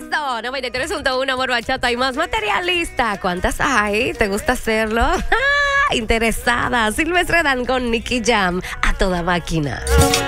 Eso, 93.1 Amor Bachata y más materialista. ¿Cuántas hay? ¿Te gusta hacerlo? Interesada. Silvestre Dan con Nicky Jam a toda máquina.